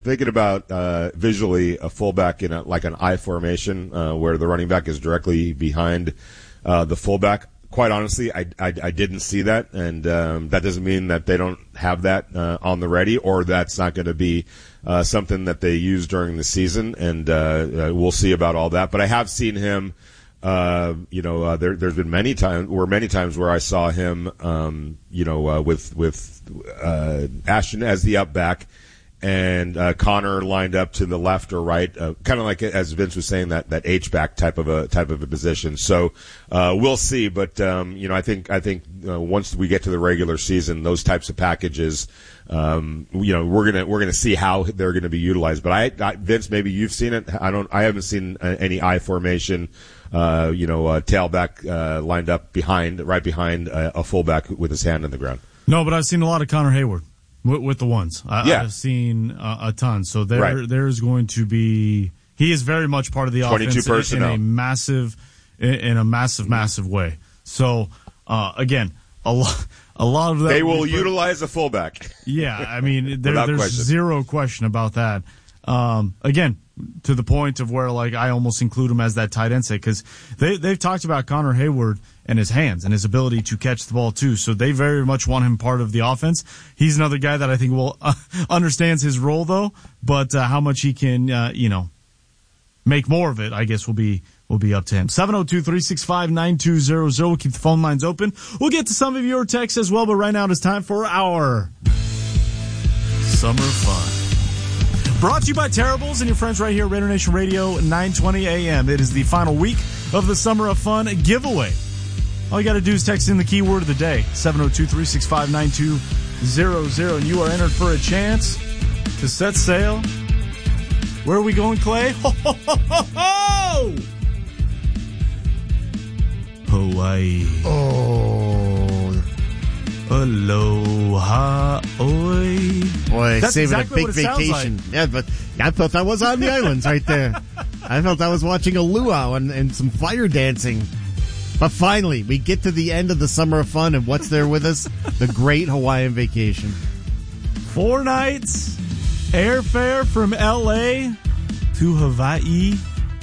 Thinking about visually a fullback in like an I formation where the running back is directly behind the fullback. Quite honestly, I didn't see that, and that doesn't mean that they don't have that on the ready, or that's not going to be something that they use during the season, and we'll see about all that. But I have seen him. There's been many times where I saw him, with Ashton as the up back, and Connor lined up to the left or right, kind of like, as Vince was saying, that H-back type of a position. So we'll see, but I think once we get to the regular season, those types of packages, we're gonna see how they're gonna be utilized. But I Vince, maybe you've seen it. I haven't seen any I formation, tailback lined up right behind a fullback with his hand on the ground. No, but I've seen a lot of Connor Hayward. With the ones. I've seen a ton. So there's going to be, he is very much part of the offense in a massive way. So, again, a lot of that. They will utilize a fullback. Yeah. I mean, there's zero question about that. Again, to the point of where, like, I almost include him as that tight end set, because they've talked about Connor Hayward and his hands and his ability to catch the ball too. So they very much want him part of the offense. He's another guy that I think will understands his role though, but how much he can, make more of it, I guess will be up to him. 702-365-9200. We'll keep the phone lines open. We'll get to some of your texts as well, but right now it's time for our Summer Fun. Brought to you by Terribles and your friends right here at Raider Nation Radio, 920 AM. It is the final week of the Summer of Fun giveaway. All you got to do is text in the keyword of the day, 702-365-9200, and you are entered for a chance to set sail. Where are we going, Clay? Ho, ho, ho, ho, ho! Hawaii. Oh. Aloha, oi. Boy, That's saving exactly a big vacation. Like. Yeah, but I felt I was on the islands right there. I felt I was watching a luau and some fire dancing. But finally, we get to the end of the Summer of Fun, and what's there with us? The great Hawaiian vacation. 4 nights, airfare from L.A. to Hawaii.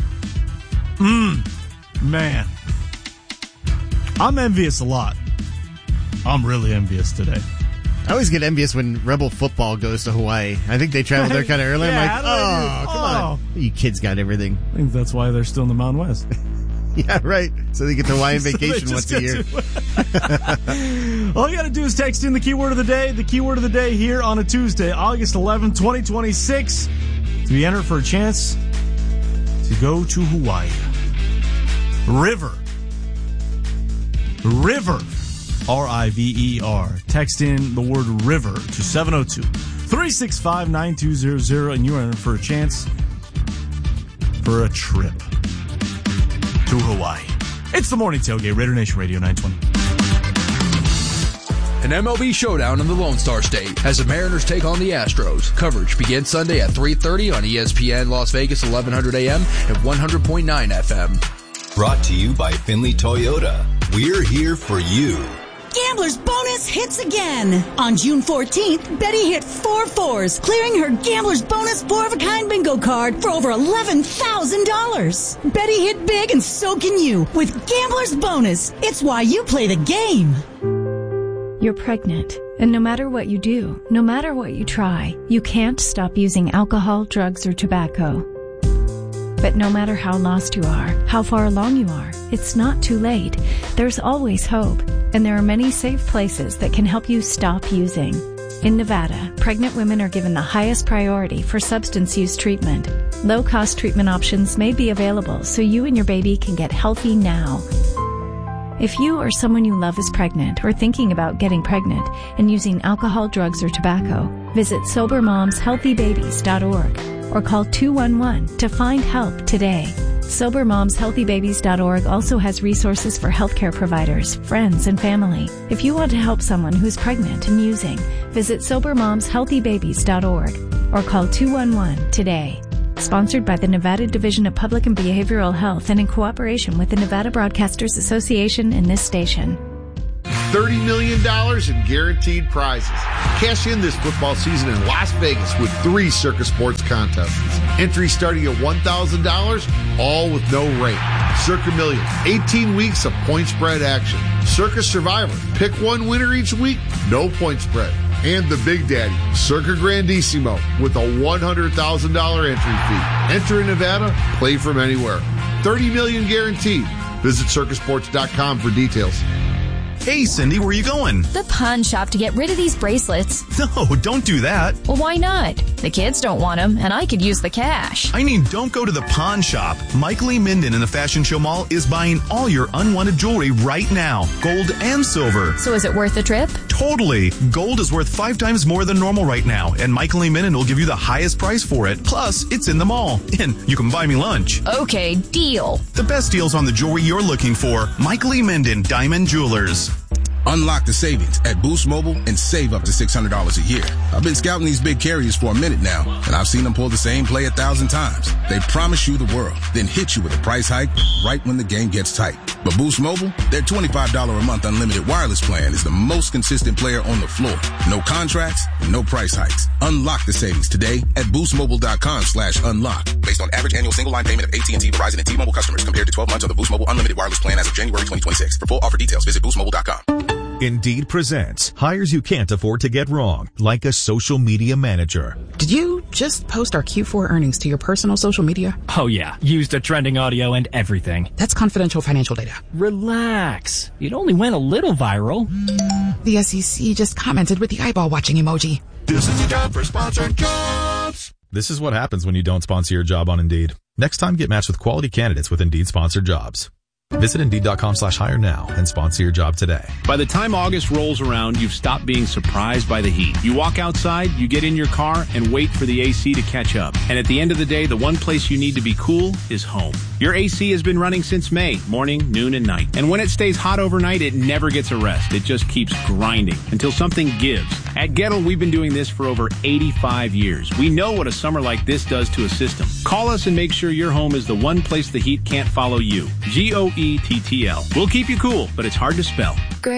Man. I'm envious a lot. I'm really envious today. I always get envious when Rebel football goes to Hawaii. I think they travel there kind of early. Yeah, I'm like, come on. You kids got everything. I think that's why they're still in the Mountain West. Yeah, right. So they get the Hawaiian vacation once a year. All you got to do is text in the keyword of the day. The keyword of the day here on a Tuesday, August 11, 2026, to be entered for a chance to go to Hawaii. River. R-I-V-E-R. Text in the word river to 702-365-9200, and you're entered for a chance for a trip to Hawaii. It's the Morning Tailgate, Raider Nation Radio 920. An MLB showdown in the Lone Star State as the Mariners take on the Astros. Coverage begins Sunday at 3:30 on ESPN Las Vegas, 1100 AM and 100.9 FM. Brought to you by Finley Toyota. We're here for you. Gambler's Bonus hits again. On June 14th, Betty hit 4 4s, clearing her Gambler's Bonus 4-of-a-kind bingo card for over $11,000. Betty hit big, and so can you with Gambler's Bonus. It's why you play the game. You're pregnant, and no matter what you do, no matter what you try, you can't stop using alcohol, drugs, or tobacco. But no matter how lost you are, how far along you are, it's not too late. There's always hope, and there are many safe places that can help you stop using. In Nevada, pregnant women are given the highest priority for substance use treatment. Low-cost treatment options may be available so you and your baby can get healthy now. If you or someone you love is pregnant or thinking about getting pregnant and using alcohol, drugs, or tobacco, visit SoberMomsHealthyBabies.org or call 211 to find help today. SoberMomsHealthyBabies.org also has resources for healthcare providers, friends, and family. If you want to help someone who's pregnant and using, visit SoberMomsHealthyBabies.org or call 211 today. Sponsored by the Nevada Division of Public and Behavioral Health and in cooperation with the Nevada Broadcasters Association and this station. $30 million in guaranteed prizes. Cash in this football season in Las Vegas with 3 Circa Sports contests. Entries starting at $1,000, all with no rate. Circa Million, 18 weeks of point spread action. Circa Survivor, pick one winner each week, no point spread. And the Big Daddy, Circa Grandissimo, with a $100,000 entry fee. Enter in Nevada, play from anywhere. $30 million guaranteed. Visit circasports.com for details. Hey, Cindy, where are you going? The pawn shop to get rid of these bracelets. No, don't do that. Well, why not? The kids don't want them, and I could use the cash. I mean, don't go to the pawn shop. Michael E. Minden in the Fashion Show Mall is buying all your unwanted jewelry right now, gold and silver. So is it worth the trip? Totally. Gold is worth 5 times more than normal right now, and Michael E. Minden will give you the highest price for it. Plus, it's in the mall, and you can buy me lunch. Okay, deal. The best deals on the jewelry you're looking for. Michael E. Minden, Diamond Jewelers. Unlock the savings at Boost Mobile and save up to $600 a year. I've been scouting these big carriers for a minute now, and I've seen them pull the same play 1,000 times. They promise you the world, then hit you with a price hike right when the game gets tight. But Boost Mobile, their $25 a month unlimited wireless plan is the most consistent player on the floor. No contracts, no price hikes. Unlock the savings today at boostmobile.com/unlock. Based on average annual single line payment of AT&T, Verizon, and T-Mobile customers compared to 12 months of the Boost Mobile unlimited wireless plan as of January 2026. For full offer details, visit boostmobile.com. Indeed presents hires you can't afford to get wrong, like a social media manager. Did you just post our Q4 earnings to your personal social media? Oh yeah, used a trending audio and everything. That's confidential financial data. Relax. It only went a little viral. The SEC just commented with the eyeball watching emoji. This is the job for sponsored jobs. This is what happens when you don't sponsor your job on Indeed. Next time, get matched with quality candidates with Indeed sponsored jobs. Visit Indeed.com/hire now and sponsor your job today. By the time August rolls around, you've stopped being surprised by the heat. You walk outside, you get in your car, and wait for the AC to catch up. And at the end of the day, the one place you need to be cool is home. Your AC has been running since May, morning, noon, and night. And when it stays hot overnight, it never gets a rest. It just keeps grinding until something gives. At Gettle, we've been doing this for over 85 years. We know what a summer like this does to a system. Call us and make sure your home is the one place the heat can't follow you. GOETTL. We'll keep you cool, but it's hard to spell. Great.